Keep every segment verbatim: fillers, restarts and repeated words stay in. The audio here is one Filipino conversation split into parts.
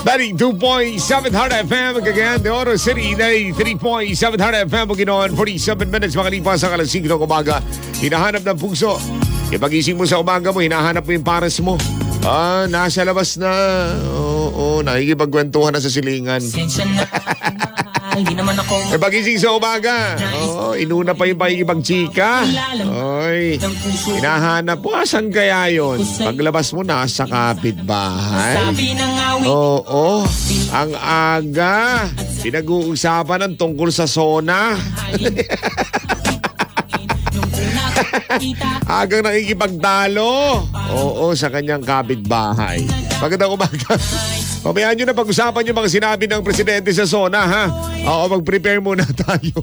ninety-two point seven Hard F M, Cagayan de Oro City, ninety-three point seven Hard F M, Bukidnon, forty-seven minutes makalipas ang alas singko ng umaga. Hinahanap ng puso. Ipagising mo sa umaga mo, hinahanap mo yung pares mo. Ah, nasa labas na. Oo, oo, nakikipagkwentuhan na sa silingan. Hindi naman ako. Ipagising sa umaga. Oo, inuna pa yung pakikipagchika. Oy, hinahanap mo, asan kaya yun? Paglabas mo, nasa kapitbahay. Sabi ng awit. Oo, ang aga. Pinag-uusapan ng tungkol sa sona. Agang nakikipagtalo. Oo, sa kanyang kapitbahay. Magandang umaga. Pabayaan nyo na pag-usapan yung mga sinabi ng presidente sa SONA, ha? Oo, mag-prepare muna tayo.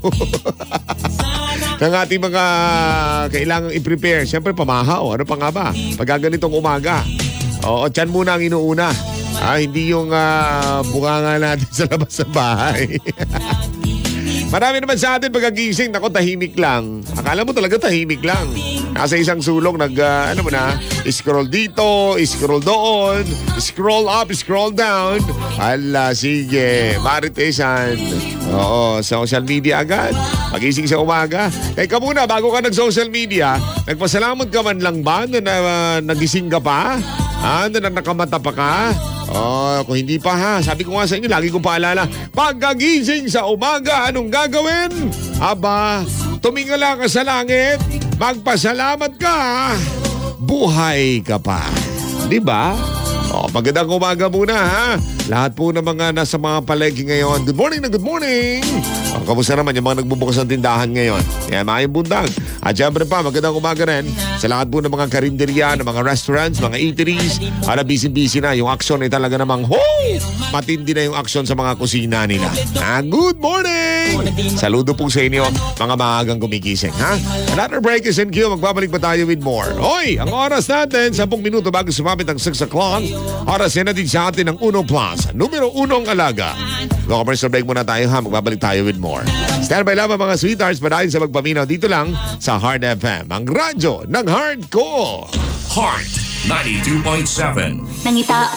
ng ating mga kailangang i-prepare. Siyempre, pamahaw. Ano pa nga ba? Pagka ganitong umaga. Oo, tiyan muna ang inuuna. Ah, hindi yung uh, bunganga natin sa labas ng bahay. Marami naman sa atin pagkagising, nako, tahimik lang. Akala mo talaga tahimik lang. Nasa isang sulong, nag, uh, ano mo na, scroll dito, scroll doon, scroll up, scroll down. Hala, sige, maritesan. Oo, social media agad. Pagising sa umaga. Teka muna, bago ka nag-social media, nagpasalamat ka man lang ba na, na uh, nagising ka pa? Ah, na nakamata pa ka? Oh, kung hindi pa ha, sabi ko nga sa inyo, lagi kong paalala, pagkagising sa umaga, anong gagawin? Aba, tumingala ka sa langit, magpasalamat ka, buhay ka pa. Diba? Oh, magandang umaga muna ha. Lahat po ng mga nasa mga palengke ngayon, good morning na good morning. Oh, kamusta naman yung mga nagbubukas ng tindahan ngayon? Yan, mga bundag. At syempre pa, magandang umaga rin sa lahat po ng mga karinderya, ng mga restaurants, mga eateries. Ala, busy-busy na. Yung aksyon ay talaga namang, ho! Matindi na yung aksyon sa mga kusina nila. Ah, good morning! Saludo po sa inyo, mga maagang gumigising, ha? Another break is in queue. Magbabalik pa tayo with more. Hoy, ang oras natin, ten minuto bago sumapit ang six o'clock. Oras yan natin sa atin ng Uno Plus. Numero unong alaga. Go commercial break muna tayo, ha? Magbabalik tayo with more. Stand by lamang mga sweethearts, padahin sa magpaminaw dito lang sa Hard F M, ang radyo ng hardcore. Heart ninety-two point seven. Nangita